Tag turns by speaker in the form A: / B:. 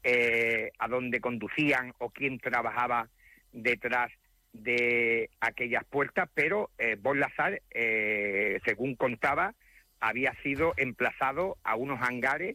A: a dónde conducían o quién trabajaba detrás de aquellas puertas, pero Baudelaire, según contaba, había sido emplazado a unos hangares